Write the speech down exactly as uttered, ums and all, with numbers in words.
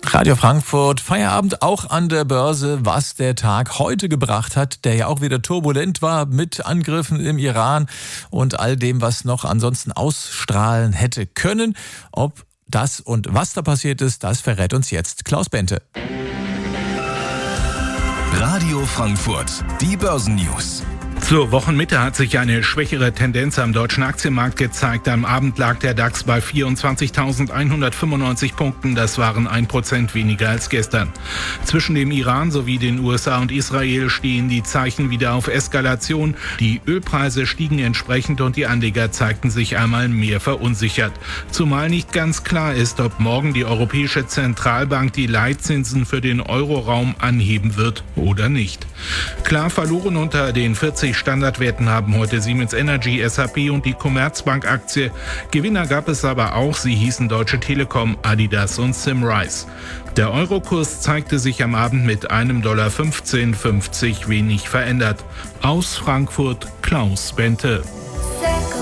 Radio Frankfurt, Feierabend auch an der Börse, was der Tag heute gebracht hat, der ja auch wieder turbulent war mit Angriffen im Iran und all dem, was noch ansonsten ausstrahlen hätte können. Ob das und was da passiert ist, das verrät uns jetzt Klaus Bente. Radio Frankfurt, die Börsennews. Zur Wochenmitte hat sich eine schwächere Tendenz am deutschen Aktienmarkt gezeigt. Am Abend lag der DAX bei vierundzwanzigtausendeinhundertfünfundneunzig Punkten. Das waren ein Prozent weniger als gestern. Zwischen dem Iran sowie den U S A und Israel stehen die Zeichen wieder auf Eskalation. Die Ölpreise stiegen entsprechend und die Anleger zeigten sich einmal mehr verunsichert. Zumal nicht ganz klar ist, ob morgen die Europäische Zentralbank die Leitzinsen für den Euroraum anheben wird oder nicht. Klar verloren unter den vierzig Standardwerten haben heute Siemens Energy, S A P und die Commerzbank-Aktie. Gewinner gab es aber auch, sie hießen Deutsche Telekom, Adidas und Symrise. Der Eurokurs zeigte sich am Abend mit einem Dollar fünfzehn fünfzig wenig verändert. Aus Frankfurt, Klaus Bente.